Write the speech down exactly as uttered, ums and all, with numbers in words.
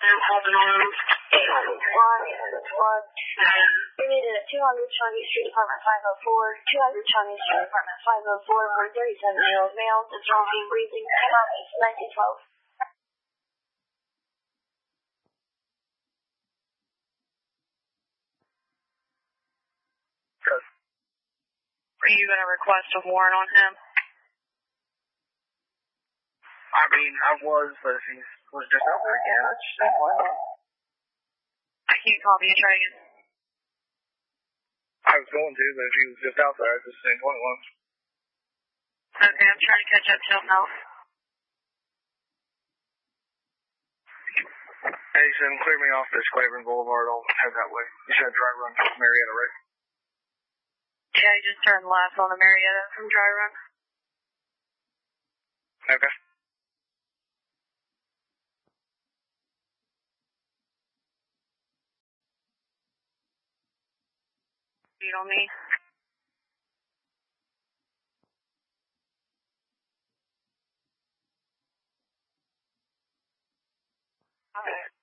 We needed at two hundred Shawnee Street, apartment five oh four, two hundred Shawnee Street, apartment five oh four, ward thirty-seven, male, male, dissolving, breathing, nineteen twelve. Are you going to request a warrant on him? I mean, I was, but he was just out there again. I just didn't want to. I can't copy and try again. I was going to, but if he was just out there, I just didn't want one. Okay, I'm trying to catch up to him now. Hey, son, clear me off this Claiborne Boulevard. I'll head that way. You said dry run from Marietta, right? Yeah, I just turned left on the Marietta from dry run. Okay. Beat on me. Alright.